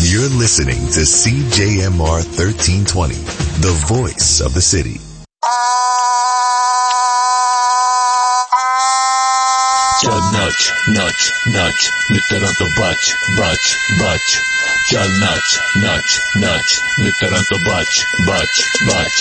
You're listening to CJMR 1320, the voice of the city. चल नाच नाच नाच मित्रों तो बच बच बच चल नाच नाच नाच मित्रों तो बच बच बच